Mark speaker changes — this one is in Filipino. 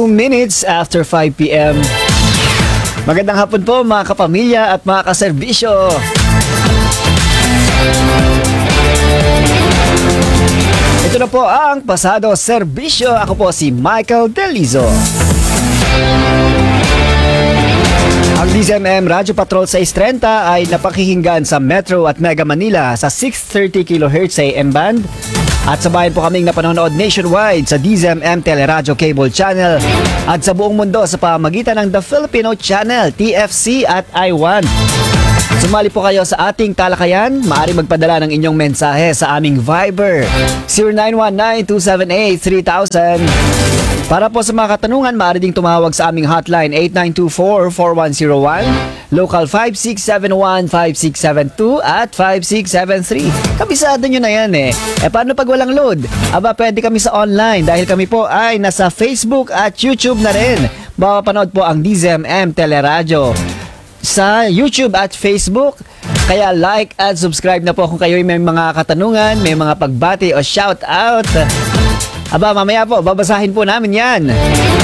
Speaker 1: minutes after 5 p.m. Magandang hapon po mga kapamilya at mga kaserbisyo. Ito na po ang Pasado Serbisyo. Ako po si Michael Delizo. Ang DZMM Radyo Patrol 630 ay napakihinggan sa Metro at Mega Manila sa 630 kHz AM band. At sa bayan po kaming napanonood nationwide sa DZMM Teleradyo Cable Channel at sa buong mundo sa pamamagitan ng The Filipino Channel, TFC at I1. Sumali po kayo sa ating talakayan. Maaari magpadala ng inyong mensahe sa aming Viber 0919-278-3000. Para po sa mga katanungan, maaari ding tumawag sa aming hotline 8924-4101, local 5671-5672 at 5673. Kabisado nyo na yan eh. Paano pag walang load? Aba, pwede kami sa online dahil kami po ay nasa Facebook at YouTube na rin. Mapapanood po ang DZMM Teleradyo sa YouTube at Facebook. Kaya like at subscribe na po kung kayo may mga katanungan, may mga pagbati o shout out. Aba, mamaya po, babasahin po namin yan.